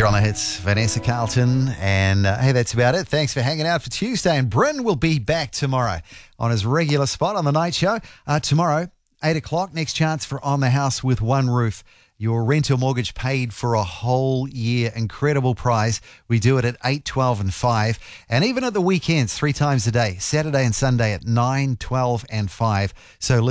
You're on the hits, Vanessa Carlton. And hey, that's about it. Thanks for hanging out for Tuesday. And Bryn will be back tomorrow on his regular spot on the night show. Tomorrow, 8 o'clock, next chance for On the House with One Roof. Your rental mortgage paid for a whole year. Incredible prize. We do it at 8, 12 and 5. And even at the weekends, 3 times a day, Saturday and Sunday at 9, 12 and 5. So